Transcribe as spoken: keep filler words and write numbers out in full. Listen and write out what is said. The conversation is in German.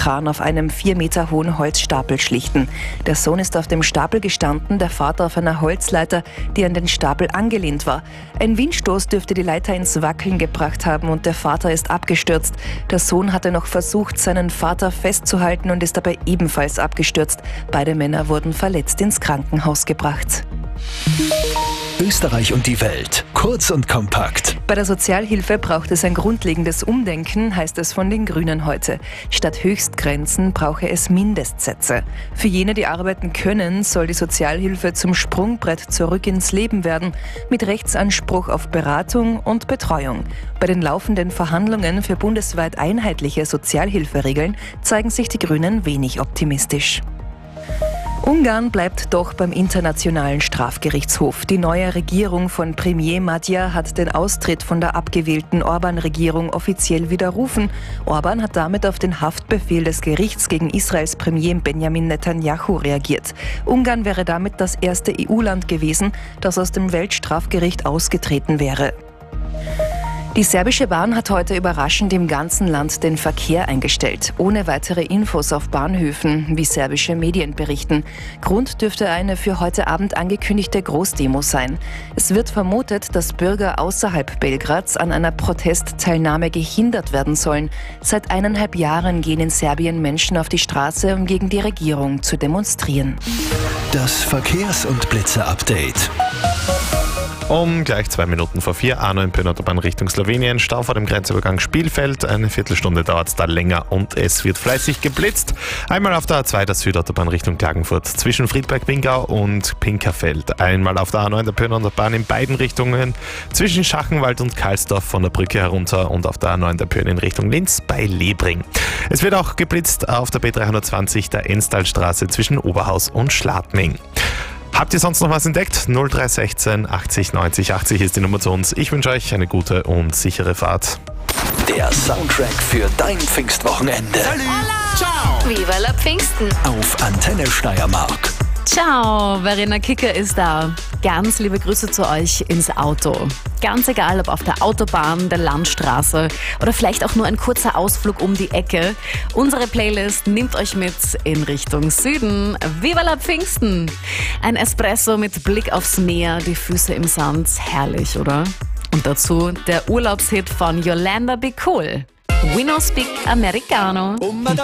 Kran auf einem vier Meter hohen Holzstapel schlichten. Der Sohn ist auf dem Stapel gestanden, der Vater auf einer Holzleiter, die an den Stapel angelehnt war. Ein Windstoß dürfte die Leiter ins Wackeln gebracht haben und der Vater ist abgestürzt. Der Sohn hatte noch versucht, seinen Vater festzuhalten und ist dabei ebenfalls abgestürzt. Beide Männer wurden verletzt ins Krankenhaus gebracht. Österreich und die Welt. Kurz und kompakt. Bei der Sozialhilfe braucht es ein grundlegendes Umdenken, heißt es von den Grünen heute. Statt Höchstgrenzen brauche es Mindestsätze. Für jene, die arbeiten können, soll die Sozialhilfe zum Sprungbrett zurück ins Leben werden, mit Rechtsanspruch auf Beratung und Betreuung. Bei den laufenden Verhandlungen für bundesweit einheitliche Sozialhilferegeln zeigen sich die Grünen wenig optimistisch. Ungarn bleibt doch beim Internationalen Strafgerichtshof. Die neue Regierung von Premier Magyar hat den Austritt von der abgewählten Orban-Regierung offiziell widerrufen. Orban hat damit auf den Haftbefehl des Gerichts gegen Israels Premier Benjamin Netanyahu reagiert. Ungarn wäre damit das erste E U-Land gewesen, das aus dem Weltstrafgericht ausgetreten wäre. Die serbische Bahn hat heute überraschend im ganzen Land den Verkehr eingestellt, ohne weitere Infos auf Bahnhöfen, wie serbische Medien berichten. Grund dürfte eine für heute Abend angekündigte Großdemo sein. Es wird vermutet, dass Bürger außerhalb Belgrads an einer Protestteilnahme gehindert werden sollen. Seit eineinhalb Jahren gehen in Serbien Menschen auf die Straße, um gegen die Regierung zu demonstrieren. Das Verkehrs- und Blitzer-Update. Um gleich zwei Minuten vor vier, A neun Autobahn Richtung Slowenien, Stau vor dem Grenzübergang Spielfeld. Eine Viertelstunde dauert es da länger und es wird fleißig geblitzt. Einmal auf der A zwei, der Südautobahn Richtung Klagenfurt, zwischen Friedberg-Pingau und Pinkerfeld. Einmal auf der A neun, der Autobahn in beiden Richtungen, zwischen Schachenwald und Karlsdorf von der Brücke herunter und auf der A neun, der Pön in Richtung Linz bei Lebring. Es wird auch geblitzt auf der B dreihundertzwanzig, der Enstalstraße zwischen Oberhaus und Schladming. Habt ihr sonst noch was entdeckt? null drei eins sechs achtzig neunzig achtzig ist die Nummer zu uns. Ich wünsche euch eine gute und sichere Fahrt. Der Soundtrack für dein Pfingstwochenende. Ciao! Viva la Pfingsten! Auf Antenne Steiermark. Ciao, Verena Kicker ist da. Ganz liebe Grüße zu euch ins Auto. Ganz egal, ob auf der Autobahn, der Landstraße oder vielleicht auch nur ein kurzer Ausflug um die Ecke. Unsere Playlist nimmt euch mit in Richtung Süden. Viva la Pfingsten! Ein Espresso mit Blick aufs Meer, die Füße im Sand. Herrlich, oder? Und dazu der Urlaubshit von Yolanda Be Cool. We no speak Americano.